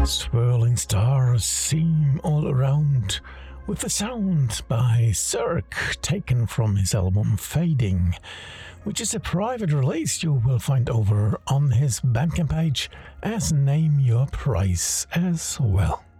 Swirling stars seem all around, with the sound by Cirque taken from his album Fading, which is a private release you will find over on his Bandcamp page as Name Your Price as well.